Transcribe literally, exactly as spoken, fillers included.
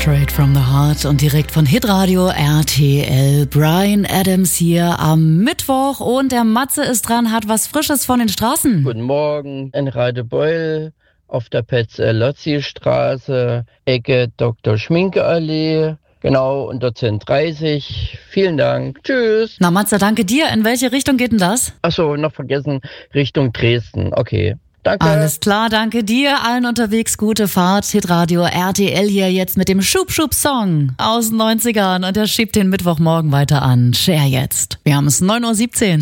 Straight from the Heart und direkt von Hitradio R T L. Bryan Adams hier am Mittwoch und der Matze ist dran, hat was Frisches von den Straßen. Guten Morgen in Radebeul auf der Petz-Lozzi-Straße, Ecke Doktor Schminke-Allee, genau unter zehn dreißig. Vielen Dank. Tschüss. Na Matze, danke dir. In welche Richtung geht denn das? Achso, noch vergessen, Richtung Dresden. Okay. Danke. Alles klar, danke dir. Allen unterwegs gute Fahrt. Hitradio R T L hier jetzt mit dem Schub-Schub-Song aus den neunzigern und er schiebt den Mittwochmorgen weiter an. Share jetzt. Wir haben es neun Uhr siebzehn.